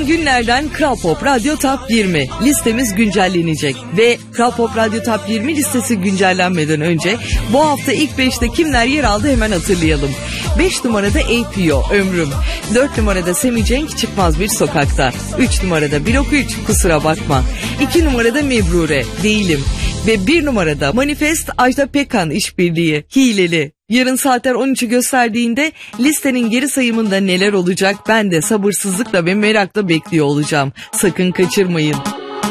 Bugün günlerden Kral Pop Radyo Top 20 listemiz güncellenecek ve Kral Pop Radyo Top 20 listesi güncellenmeden önce bu hafta ilk 5'te kimler yer aldı hemen hatırlayalım. 5 numarada APO Ömrüm, 4 numarada Semi Cenk Çıkmaz Bir Sokakta, 3 numarada Blok 3 Kusura Bakma, 2 numarada Mebrure Değilim ve 1 numarada Manifest Ajda Pekkan İşbirliği Hileli. Yarın saatler 13'ü gösterdiğinde listenin geri sayımında neler olacak ben de sabırsızlıkla ve merakla bekliyor olacağım. Sakın kaçırmayın.